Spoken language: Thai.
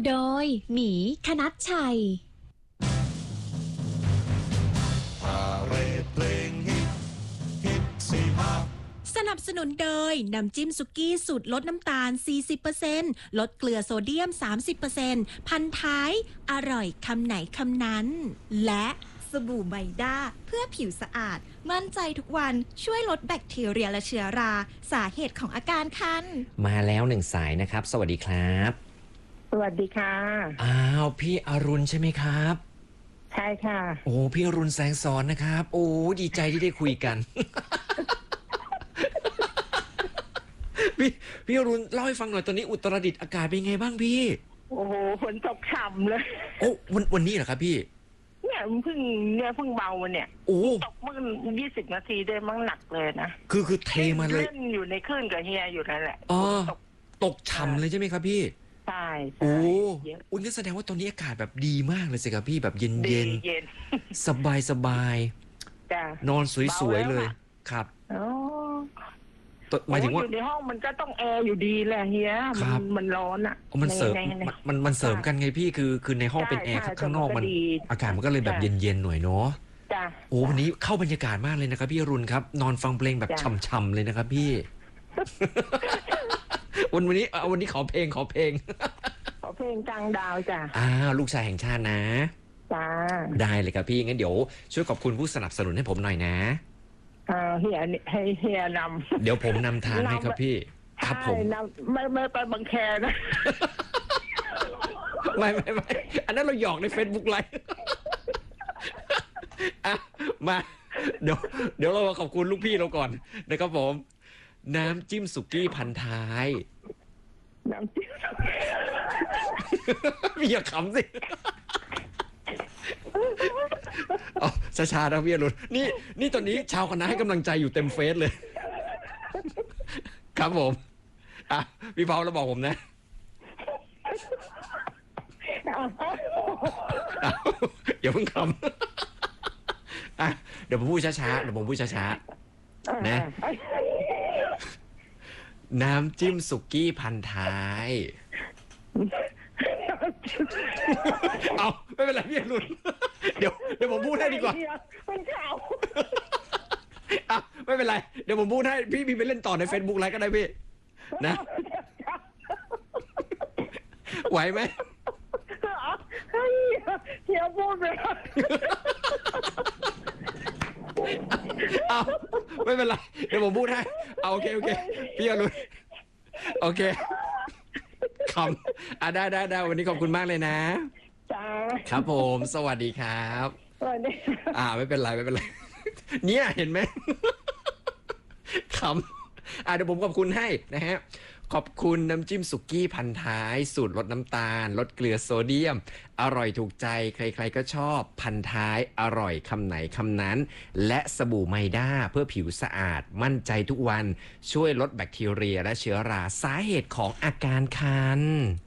โดยหมีคณัชชัยสนับสนุนโดยน้ำจิ้มสุกี้สูตรลดน้ำตาล 40% ลดเกลือโซเดียม 30% พันท้ายอร่อยคำไหนคำนั้นและสบู่ไมด้าเพื่อผิวสะอาดมั่นใจทุกวันช่วยลดแบคทีเรียและเชื้อราสาเหตุของอาการคันมาแล้วหนึ่งสายนะครับสวัสดีครับสวัสดีค่ะอ้าวพี่อรุณใช่ไหมครับใช่ค่ะโอ้พี่อรุณแสงสอนนะครับโอ้ดีใจที่ได้คุยกัน พี่อรุณเล่าให้ฟังหน่อยตอนนี้อุตรดิตถ์อากาศเป็นไงบ้างพี่โอ้โหฝนตกฉ่ำเลยโอ้วันนี้เหรอครับพี่เนี่ยเพิ่งเบาวันเนี่ยโอ้ตกเมื่อ20 นาทีได้มั้งหนักเลยนะคือเทมาเลยเล่นอยู่ในคลื่นกับเฮียอยู่นั่นแหละตกฉ่ำเลยใช่ไหมครับพี่ใช่โอ้อุ่นก็แสดงว่าตอนนี้อากาศแบบดีมากเลยสิครับพี่แบบเย็นสบายนอนสวยๆเลยครับหมายถึงว่าอยู่ในห้องมันก็ต้องแอร์อยู่ดีแหละเฮียมันร้อนอ่ะมันเสริมกันไงพี่คือในห้องเป็นแอร์ข้างนอกมันอากาศมันก็เลยแบบเย็นๆหน่อยเนาะโอ้วันนี้เข้าบรรยากาศมากเลยนะครับพี่อรุณครับนอนฟังเพลงแบบช่ำๆเลยนะครับพี่วันนี้ขอเพลงขอเพลงกลางดาวจ้ะลูกชายแห่งชาตินะจ้าได้เลยครับพี่งั้นเดี๋ยวช่วยขอบคุณผู้สนับสนุนให้ผมหน่อยนะเฮียให้เฮียนำเดี๋ยวผมนำทางให้ครับพี่ครับผมไม่ไปบังแคนะไม่อันนั้นเราหยอกใน Facebook ไลฟ์มาเดี๋ยวเราขอบคุณลูกพี่เราก่อนนะครับผมน้ำจิ้มสุกี้พันท้ายน้ำจิ้มพี่อย่าขำสิช้าๆนะพี่อรุณนี่ตอนนี้ชาวคณะให้กำลังใจอยู่เต็มเฟซเลยครับผมพี่เปาเราบอกผมนะอย่าเพิ่งขำเดี๋ยวผมพูดช้าๆนะน้ำจิ้มสุกี้พันท้ายเอาไม่เป็นไรพี่อรุณเดี๋ยวผมพูดให้ดีกว่าเป็นข่าวไม่เป็นไรเดี๋ยวผมพูดให้พี่ไปเล่นต่อใน Facebook ไลฟ์ก็ได้พี่นะไหวไหมเฮียพูดไปไม่เป็นไรเดี๋ยวผมพูดให้โอเคพี่อรุณโอเคคำได้วันนี้ขอบคุณมากเลยนะครับผมสวัสดีครับสวัสดีไม่เป็นไรเนี่ยเห็นไหมคำเดี๋ยวผมขอบคุณให้นะฮะขอบคุณน้ำจิ้มสุกี้พันท้ายสูตรลดน้ำตาลลดเกลือโซเดียมอร่อยถูกใจใครๆก็ชอบพันท้ายอร่อยคำไหนคำนั้นและสบู่ไมด้าเพื่อผิวสะอาดมั่นใจทุกวันช่วยลดแบคทีเรียและเชื้อราสาเหตุของอาการคัน